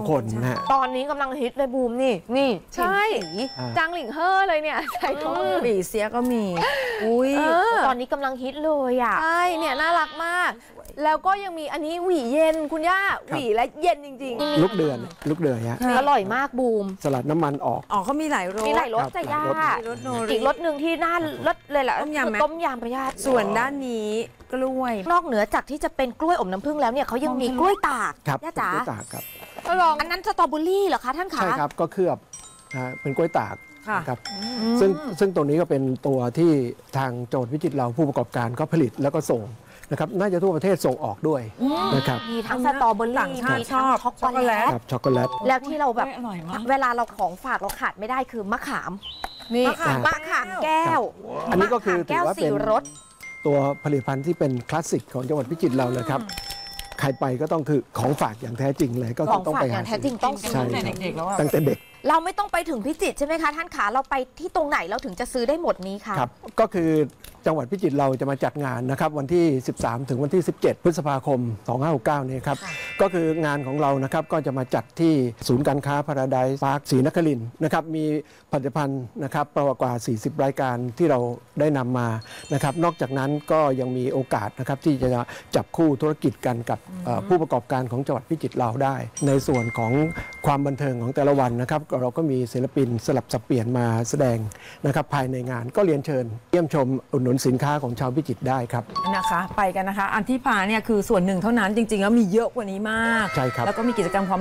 คนนะฮะตอนนี้กำลังฮิตเลยบูมนี่ใช่จางหลิงเฮ่อเลยเนี่ยใช่ท้องปีเสียก็มีอุ้ยตอนนี้กำลังฮิตเลยอ่ะใช่เนี่ยน่ารักมากแล้วก็ยังมีอันนี้หวี่เย็นคุณย่าหวี่และเย็นจริงลูกเดือนฮะอร่อยมากบูมสลัดน้ำมันออกอ๋อเขามีหลายรสจะย่าอีกรสหนึ่งที่น่ารสเลยแหละต้มยำปะย่าส่วนด้านนี้กล้วยนอกเหนือจากที่จะเป็นกล้วยอมน้ำผึ้งแล้วเนี่ยเขายังมีกล้วยตากย่าจ๋ากล้วยตากครับอันนั้นสตรอเบอรี่เหรอคะท่านคะใช่ครับก็เคลือบเป็นกล้วยตากครับซึ่งตัวนี้ก็เป็นตัวที่ทางจังหวัดพิจิตรเราผู้ประกอบการก็ผลิตแล้วก็ส่งนะครับน่าจะทั่วประเทศส่งออกด้วยนะครับมีทั้งสตรอเบอรี่มีทั้งช็อกโกแลตช็อกโกแลตแล้วที่เราแบบเวลาเราของฝากเราขาดไม่ได้คือมะขามนี่มะขามแก้วอันนี้ก็คือถือว่าเป็นรสตัวผลิตภัณฑ์ที่เป็นคลาสสิกของจังหวัดพิจิตรเรานะครับใครไปก็ต้องคือของฝากอย่างแท้จริงเลยก็ต้องไปหาแท้จริงต้องซื้อตั้งแต่เด็กๆแล้วตั้งแต่เด็กเราไม่ต้องไปถึงพิจิตรใช่ไหมคะท่านขาเราไปที่ตรงไหนเราถึงจะซื้อได้หมดนี้คะครับก็คือจังหวัดพิจิตรเราจะมาจัดงานนะครับวันที่13ถึงวันที่17พฤษภาคม2569นี้ครับก็คืองานของเรานะครับก็จะมาจัดที่ศูนย์การค้าพาราไดซ์พาร์คศรีนครินทร์นะครับมีผลิตภัณฑ์นะครับกว่า40รายการที่เราได้นำมานะครับนอกจากนั้นก็ยังมีโอกาสนะครับที่จะจับคู่ธุรกิจกันกับผู้ประกอบการของจังหวัดพิจิตรเราได้ในส่วนของความบันเทิงของแต่ละวันนะครับเราก็มีศิลปินสลับสับเปลี่ยนมาแสดงนะครับภายในงานก็เรียนเชิญเยี่ยมชมอุดหนุนสินค้าของชาวพิจิตรได้ครับนะคะไปกันนะคะอันที่พาเนี่ยคือส่วนหนึ่งเท่านั้นจริงๆแล้วมีเยอะกว่านี้มากใช่ครับแล้วก็มีกิจกรรมความ